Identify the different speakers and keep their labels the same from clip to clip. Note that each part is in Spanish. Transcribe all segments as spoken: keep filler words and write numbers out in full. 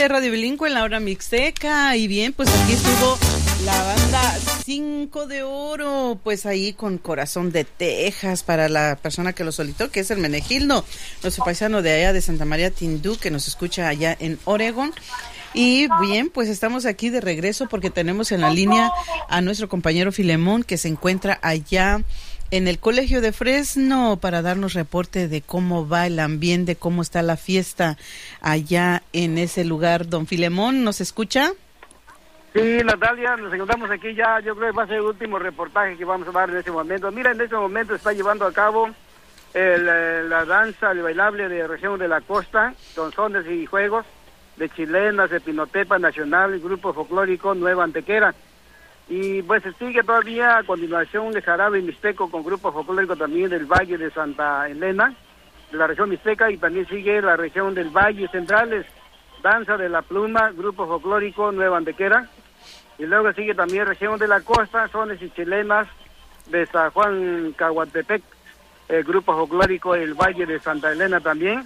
Speaker 1: Radio Bilingüe en la hora mixteca. Y bien, pues aquí estuvo la banda Cinco de Oro, pues ahí con Corazón de Texas para la persona que lo solicitó, que es el Menegildo, nuestro paisano de allá de Santa María Tindú, que nos escucha allá en Oregón. Y bien, pues estamos aquí de regreso porque tenemos en la línea a nuestro compañero Filemón, que se encuentra allá en el Colegio de Fresno para darnos reporte de cómo va el ambiente, cómo está la fiesta allá en ese lugar. Don Filemón, ¿nos escucha?
Speaker 2: Sí, Natalia, nos encontramos aquí ya. Yo creo que va a ser el último reportaje que vamos a dar en este momento. Mira, en este momento está llevando a cabo el, la danza, el bailable de región de la costa, con sones y juegos de chilenas, de Pinotepa Nacional, el grupo folclórico Nueva Antequera. Y pues sigue todavía a continuación de Jarabe Mixteco con grupo folclórico también del Valle de Santa Elena, de la región Mixteca, y también sigue la región del Valle Centrales, Danza de la Pluma, grupo folclórico Nueva Antequera. Y luego sigue también región de la costa, sones y chilenas de San Juan Caguatepec, el grupo folclórico El Valle de Santa Elena también.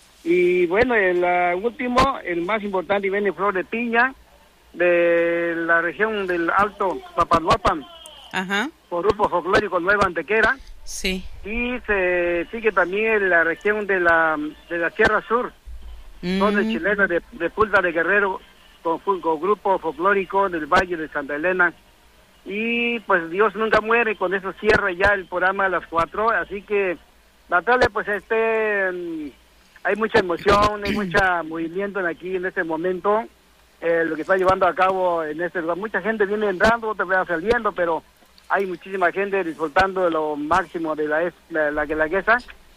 Speaker 2: Y bueno, el uh, último, el más importante, viene Flor de Piña, de la región del Alto Papaloapan,
Speaker 1: ajá,
Speaker 2: por grupo folclórico Nueva Antequera.
Speaker 1: Sí.
Speaker 2: Y se sigue también la región de la de la Sierra Sur, mm. sones chilenas de, de Pulta de Guerrero, con, con grupo folclórico del Valle de Santa Elena. Y pues Dios nunca muere, con eso cierra ya el programa a las cuatro. Así que, Natalia, pues este hay mucha emoción, hay mucho movimiento aquí en este momento, eh, lo que está llevando a cabo en este lugar. Mucha gente viene entrando, otra vez saliendo, pero hay muchísima gente disfrutando de lo máximo de la, la, la guelaguetza,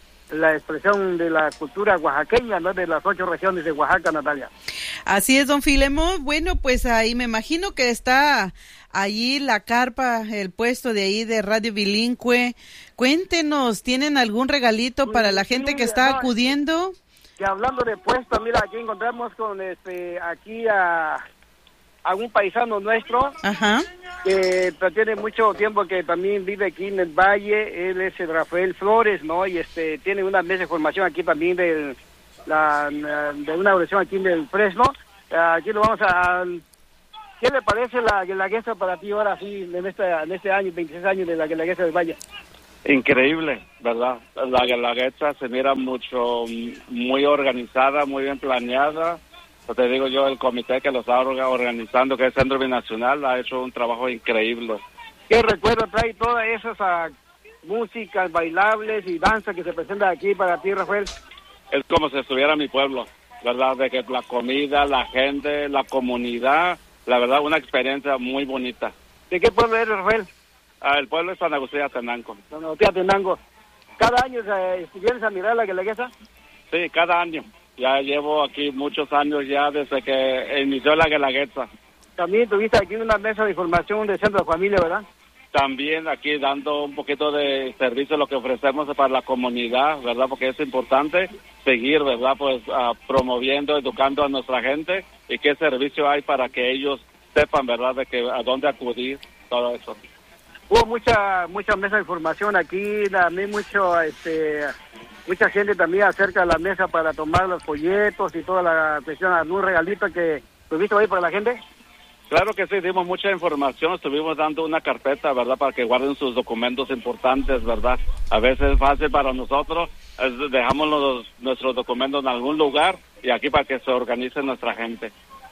Speaker 2: la expresión de la cultura oaxaqueña, ¿no?, de las ocho regiones de Oaxaca, Natalia.
Speaker 1: Así es, don Filemón. Bueno, pues ahí me imagino que está allí la carpa, el puesto de ahí de Radio Bilingüe. Cuéntenos, ¿tienen algún regalito para la gente sí, que está no, acudiendo?
Speaker 2: Que hablando de puesto, mira, aquí encontramos con este, aquí a, a un paisano nuestro, ajá, que tiene mucho tiempo que también vive aquí en el Valle. Él es el Rafael Flores, ¿no? Y este tiene una mesa de formación aquí también de, la, de una oración aquí en el Fresno. Aquí lo vamos a... ¿Qué le parece la guelaguetza para ti ahora sí, en este, en este año, veintiséis años de la guelaguetza del Valle?
Speaker 3: Increíble, ¿verdad? La guelaguetza se mira mucho, muy organizada, muy bien planeada. Pues te digo yo, el comité que lo está organizando, que es Centro Binacional, ha hecho un trabajo increíble.
Speaker 2: ¿Qué recuerdo trae todas esas uh, músicas, bailables y danza que se presentan aquí para ti, Rafael?
Speaker 3: Es como si estuviera mi pueblo, ¿verdad? De que la comida, la gente, la comunidad, la verdad, una experiencia muy bonita.
Speaker 2: ¿De qué pueblo eres, Rafael?
Speaker 3: Ah, el pueblo es San Agustín de Atenango.
Speaker 2: San Agustín de Atenango. ¿Cada año eh, vienes a mirar la guelaguetza?
Speaker 3: Sí, cada año. Ya llevo aquí muchos años ya desde que inició la guelaguetza.
Speaker 2: También tuviste aquí una mesa de información del Centro de Familia, ¿verdad?
Speaker 3: También aquí dando un poquito de servicio, lo que ofrecemos para la comunidad, ¿verdad? Porque es importante seguir, ¿verdad? Pues uh, promoviendo, educando a nuestra gente y qué servicio hay para que ellos sepan, ¿verdad? De que a dónde acudir, todo eso.
Speaker 2: Hubo mucha mucha mesa de información aquí, también mucho, este, mucha gente también acerca de la mesa para tomar los folletos y toda la cuestión, algún regalito que tuviste ahí para la gente.
Speaker 3: Claro que sí, dimos mucha información, estuvimos dando una carpeta, ¿verdad?, para que guarden sus documentos importantes, ¿verdad? A veces es fácil para nosotros, es, dejamos los, nuestros documentos en algún lugar y aquí para que se organice nuestra gente.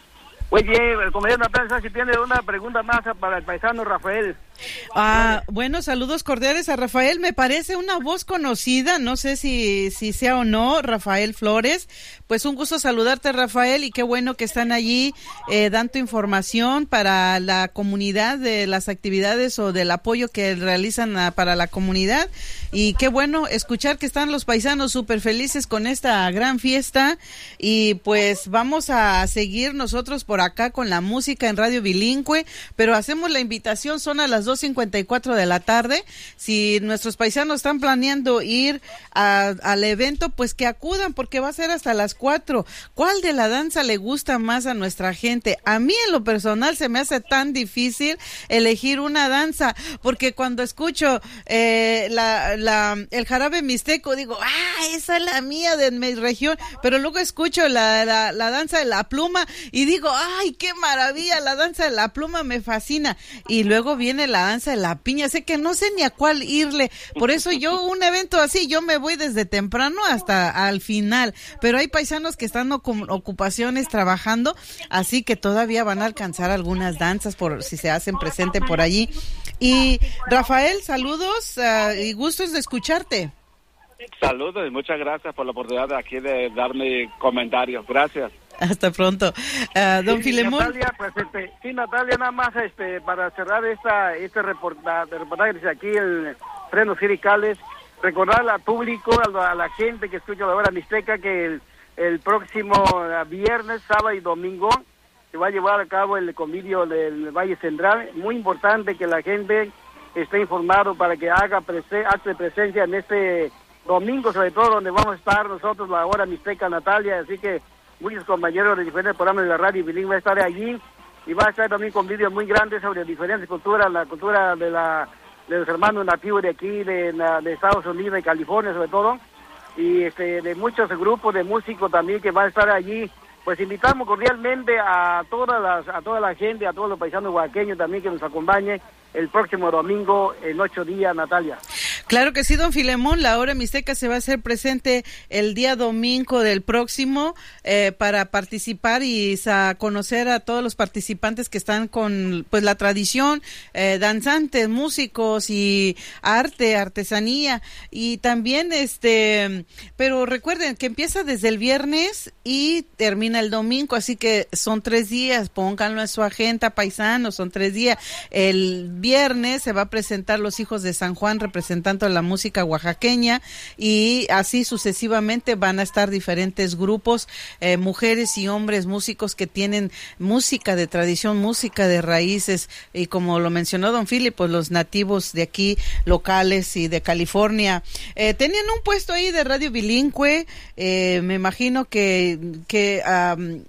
Speaker 2: Oye, el compañero Natalia, si tiene una pregunta más para el paisano Rafael.
Speaker 1: Ah, bueno, saludos cordiales a Rafael. Me parece una voz conocida, no sé si, si sea o no, Rafael Flores. Pues un gusto saludarte, Rafael, y qué bueno que están allí eh, dando información para la comunidad de las actividades o del apoyo que realizan a, para la comunidad. Y qué bueno escuchar que están los paisanos súper felices con esta gran fiesta. Y pues vamos a seguir nosotros por acá con la música en Radio Bilingüe, pero hacemos la invitación, son a las las dos cincuenta y cuatro de la tarde. Si nuestros paisanos están planeando ir a, al evento, pues que acudan, porque va a ser hasta las cuatro. ¿Cuál de la danza le gusta más a nuestra gente? A mí en lo personal se me hace tan difícil elegir una danza, porque cuando escucho eh, la, la, el jarabe mixteco, digo, ah, esa es la mía de mi región, pero luego escucho la, la, la danza de la pluma y digo, ay, qué maravilla, la danza de la pluma me fascina, y luego viene la danza de la piña, sé que no sé ni a cuál irle, por eso yo un evento así, yo me voy desde temprano hasta al final, pero hay paisanos que están con ocupaciones trabajando, así que todavía van a alcanzar algunas danzas por si se hacen presente por allí. Y Rafael, saludos uh, y gustos de escucharte.
Speaker 3: Saludos y muchas gracias por la oportunidad de aquí de darme comentarios. Gracias.
Speaker 1: Hasta pronto. Uh, don
Speaker 2: sí,
Speaker 1: Filemón.
Speaker 2: Natalia, pues, este, sí, Natalia, nada más este, para cerrar esta este reportaje, reportaje desde aquí el Frenos Jericales, recordar al público, a la, a la gente que escucha la hora mixteca, que el, el próximo viernes, sábado y domingo se va a llevar a cabo el convivio del Valle Central. Muy importante que la gente esté informado para que haga prese acto de presencia en este domingo, sobre todo donde vamos a estar nosotros, la hora mixteca, Natalia, así que muchos compañeros de diferentes programas de la radio bilingüe van a estar allí, y va a estar también con vídeos muy grandes sobre diferentes culturas, la cultura de la de los hermanos nativos de aquí, de, de Estados Unidos, de California sobre todo, y este de muchos grupos de músicos también que van a estar allí. Pues invitamos cordialmente a todas las, a toda la gente, a todos los paisanos oaxaqueños también que nos acompañen el próximo domingo en ocho días, Natalia.
Speaker 1: Claro que sí, don Filemón, la hora mixteca se va a hacer presente el día domingo del próximo eh, para participar y a conocer a todos los participantes que están con pues la tradición, eh, danzantes, músicos y arte, artesanía, y también este, pero recuerden que empieza desde el viernes y termina el domingo, así que son tres días, pónganlo en su agenda, paisanos, son tres días. El viernes se va a presentar los hijos de San Juan representando la música oaxaqueña, y así sucesivamente van a estar diferentes grupos, eh, mujeres y hombres músicos que tienen música de tradición, música de raíces, y como lo mencionó don Philip, pues los nativos de aquí, locales y de California, eh, tenían un puesto ahí de radio bilingüe, eh, me imagino que que um,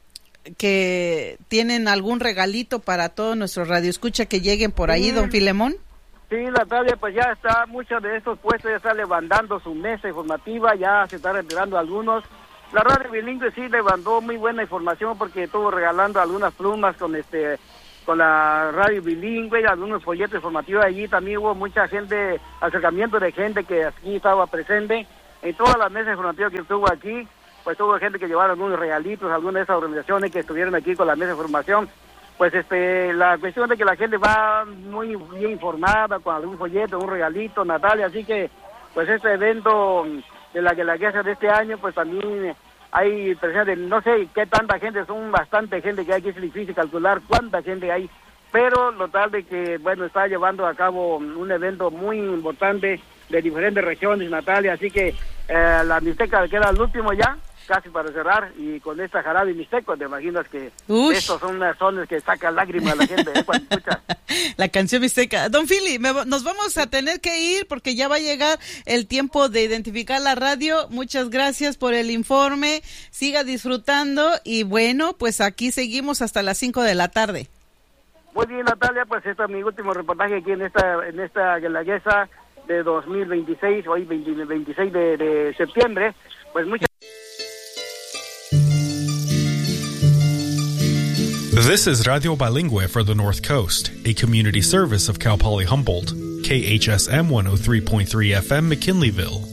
Speaker 1: que tienen algún regalito para todos nuestros radioescuchas que lleguen por ahí, sí, don Filemón.
Speaker 2: Sí, Natalia, pues ya está, muchos de estos puestos ya están levantando su mesa informativa, ya se están retirando algunos. La radio bilingüe sí levantó muy buena información porque estuvo regalando algunas plumas con este con la radio bilingüe, algunos folletos informativos allí. También hubo mucha gente, acercamiento de gente que aquí estaba presente. En todas las mesas informativas que estuvo aquí, pues hubo gente que llevaron algunos regalitos, algunas de esas organizaciones que estuvieron aquí con la mesa de información. Pues este, la cuestión de que la gente va muy bien informada, con algún folleto, un regalito, Natalia, así que pues este evento de la que la guerra de este año, pues también hay presencia de, no sé qué tanta gente, son bastante gente que hay, que es difícil calcular cuánta gente hay, pero lo tal de que, bueno, está llevando a cabo un evento muy importante de diferentes regiones, Natalia, así que eh, la mixteca queda al último ya, casi para cerrar, y con esta jarabe mixteco, te imaginas que Uy. estos son unas zonas que sacan lágrimas a la gente, ¿eh? Cuando escucha.
Speaker 1: La canción mixteca. Don Philly, me, nos vamos a tener que ir porque ya va a llegar el tiempo de identificar la radio. Muchas gracias por el informe, siga disfrutando, y bueno, pues aquí seguimos hasta las cinco de la tarde.
Speaker 2: Muy bien, Natalia, pues este es mi último reportaje aquí en esta en esta guelaguesa de dos mil veintiséis, hoy veintiséis de, de septiembre, pues muchas
Speaker 4: This is Radio Bilingüe for the North Coast, a community service of Cal Poly Humboldt, K H S M one oh three point three F M McKinleyville.